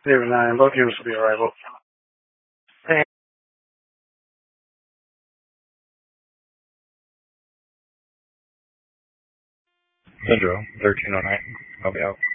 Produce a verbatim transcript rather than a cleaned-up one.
Zero nine, both units will be arrival. Central, thirteen oh nine. I'll be out.